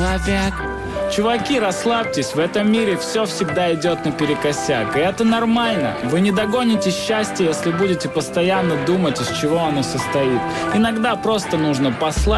человек. Чуваки, расслабьтесь, в этом мире все всегда идет наперекосяк. И это нормально. Вы не догоните счастье, если будете постоянно думать, из чего оно состоит. Иногда просто нужно послать